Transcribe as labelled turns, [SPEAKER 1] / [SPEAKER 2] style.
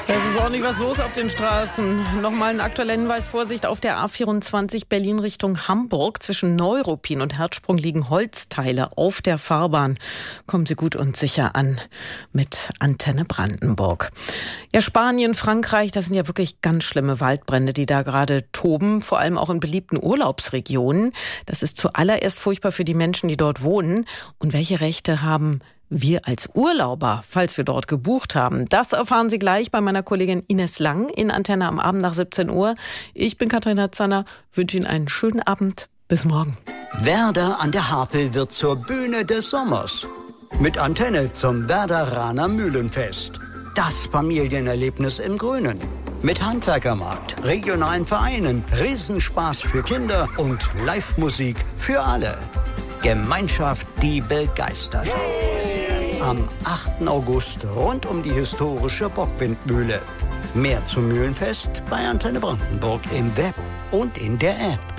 [SPEAKER 1] Es ist auch nicht was los auf den Straßen. Nochmal ein aktueller Hinweis: Vorsicht auf der A24 Berlin Richtung Hamburg. Zwischen Neuruppin und Herzsprung liegen Holzteile auf der Fahrbahn. Kommen Sie gut und sicher an mit Antenne Brandenburg. Ja, Spanien, Frankreich, das sind ja wirklich ganz schlimme Waldbrände, die da gerade toben. Vor allem auch in beliebten Urlaubsregionen. Das ist zuallererst furchtbar für die Menschen, die dort wohnen. Und welche Rechte haben wir als Urlauber, falls wir dort gebucht haben? Das erfahren Sie gleich bei meiner Kollegin Ines Lang in Antenne am Abend nach 17 Uhr. Ich bin Katharina Zanner, wünsche Ihnen einen schönen Abend. Bis morgen.
[SPEAKER 2] Werder an der Havel wird zur Bühne des Sommers. Mit Antenne zum Werderaner Mühlenfest. Das Familienerlebnis im Grünen. Mit Handwerkermarkt, regionalen Vereinen, Riesenspaß für Kinder und Live-Musik für alle. Gemeinschaft, die begeistert. Am 8. August rund um die historische Bockwindmühle. Mehr zum Mühlenfest bei Antenne Brandenburg im Web und in der App.